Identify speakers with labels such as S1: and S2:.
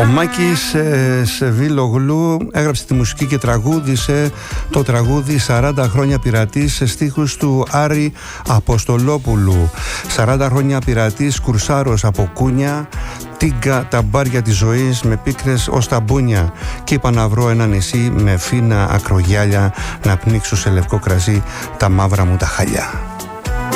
S1: Μάκης Σεβίλογλου έγραψε τη μουσική και τραγούδισε το τραγούδι 40 χρόνια πειρατής σε στίχους του Άρη Αποστολόπουλου. 40 χρόνια πειρατής, κουρσάρος από κούνια, τίγκα τα μπάρια της ζωής με πίκρες ως τα μπούνια. Κι είπα να βρω ένα νησί με φίνα ακρογιάλια, να πνίξω σε λευκό κρασί τα μαύρα μου τα χαλιά.